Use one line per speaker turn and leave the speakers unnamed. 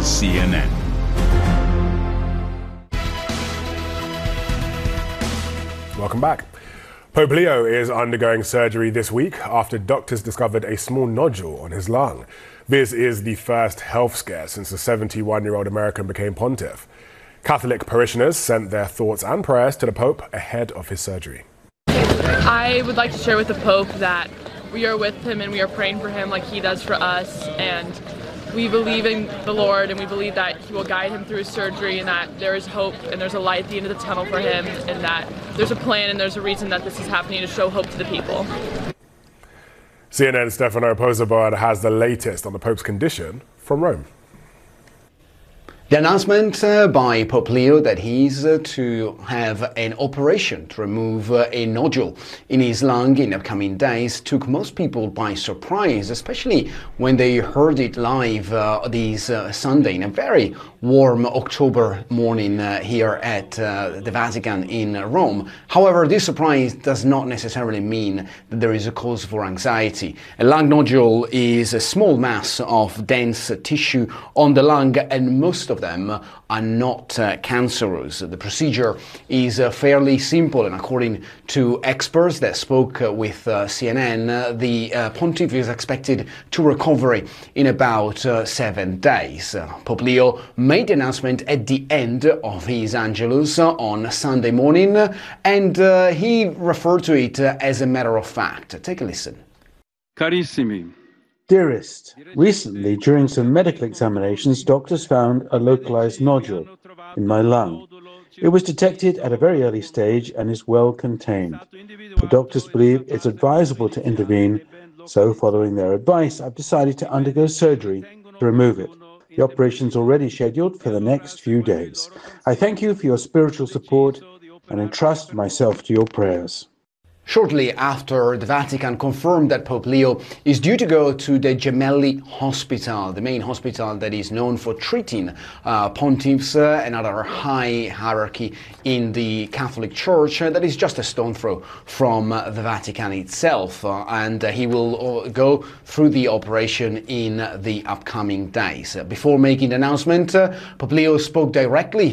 is CNN.
Welcome back. Pope Leo is undergoing surgery this week after doctors discovered a small nodule on his lung. This is the first health scare since the 71-year-old American became pontiff. Catholic parishioners sent their thoughts and prayers to the Pope ahead of his surgery.
I would like to share with the Pope that we are with him and we are praying for him like he does for us, and we believe in the Lord and we believe that he will guide him through his surgery, and that there is hope and there's a light at the end of the tunnel for him, and that there's a plan and there's a reason that this is happening to show hope to the people.
CNN's Stefano Pozzebon has the latest on the Pope's condition from Rome.
The announcement by Pope Leo that he's to have an operation to remove a nodule in his lung in upcoming days took most people by surprise, especially when they heard it live this Sunday in a very warm October morning here at the Vatican in Rome. However, this surprise does not necessarily mean that there is a cause for anxiety. A lung nodule is a small mass of dense tissue on the lung, and most of them are not cancerous. The procedure is fairly simple, and according to experts that spoke with CNN, the pontiff is expected to recover in about 7 days. Pope Leo made the announcement at the end of his Angelus on Sunday morning, and he referred to it as a matter of fact. Take a listen.
Carissimi.
Dearest, recently during some medical examinations, doctors found a localized nodule in my lung. It was detected at a very early stage and is well contained. The doctors believe it's advisable to intervene, so following their advice, I've decided to undergo surgery to remove it. The operation's already scheduled for the next few days. I thank you for your spiritual support and entrust myself to your prayers.
Shortly after the Vatican confirmed that Pope Leo is due to go to the Gemelli Hospital, the main hospital that is known for treating pontiffs, another high hierarchy in the Catholic Church that is just a stone throw from the Vatican itself, and he will go through the operation in the upcoming days. Before making the announcement, Pope Leo spoke directly